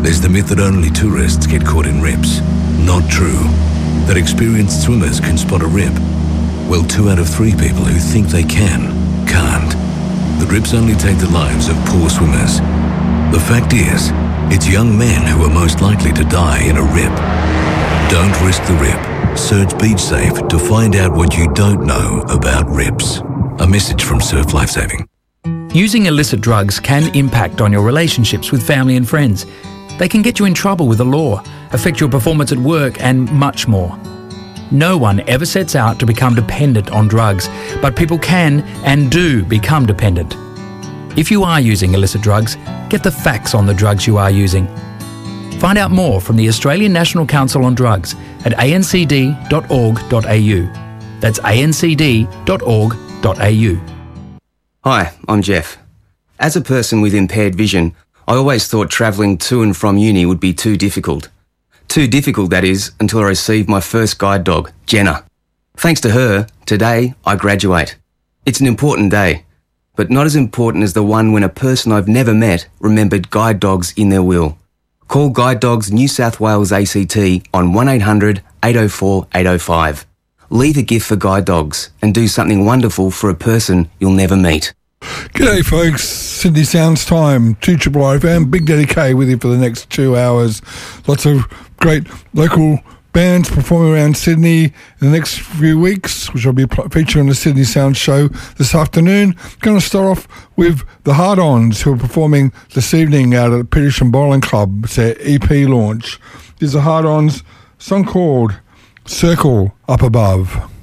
There's the myth that only tourists get caught in rips. Not true. That experienced swimmers can spot a rip. Well, 2 out of 3 people who think they can't. The rips only take the lives of poor swimmers. The fact is, it's young men who are most likely to die in a rip. Don't risk the rip. Search Beach Safe to find out what you don't know about rips. A message from Surf Lifesaving. Using illicit drugs can impact on your relationships with family and friends. They can get you in trouble with the law, affect your performance at work, and much more. No one ever sets out to become dependent on drugs, but people can and do become dependent. If you are using illicit drugs, get the facts on the drugs you are using. Find out more from the Australian National Council on Drugs at ancd.org.au. That's ancd.org.au. Hi, I'm Jeff. As a person with impaired vision, I always thought travelling to and from uni would be too difficult. Too difficult, that is, until I received my first guide dog, Jenna. Thanks to her, today I graduate. It's an important day, but not as important as the one when a person I've never met remembered guide dogs in their will. Call Guide Dogs New South Wales ACT on 1800 804 805. Leave a gift for Guide Dogs and do something wonderful for a person you'll never meet. G'day folks, Sydney Sounds Time, 2RRR FM, Big Daddy K with you for the next 2 hours. Lots of great local bands performing around Sydney in the next few weeks, which I'll be featuring on the Sydney Sounds show this afternoon. Going to start off with the Hard-Ons, who are performing this evening out at the Petersham Bowling Club. It's their EP launch. There's the Hard-Ons, song called Circle Up Above.